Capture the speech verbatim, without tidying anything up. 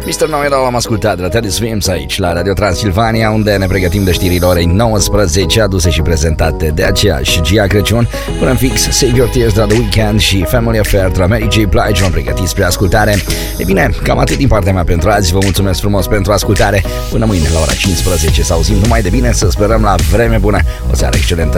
mister Know-It-All am ascultat de la Teddy Swims aici la Radio Transilvania, unde ne pregătim de știrile orei nouăsprezece, aduse și prezentate de aceeași Gia Crăciun. Până în fix, Save Your Tears de la The Weeknd și Family Affair de la Mary J. Blige vom pregăti spre ascultare. E bine, cam atât din partea mea pentru azi. Vă mulțumesc frumos pentru ascultare. Până mâine la ora cincisprezece să auzim numai de bine, să sperăm la vreme bună. O seară excelentă.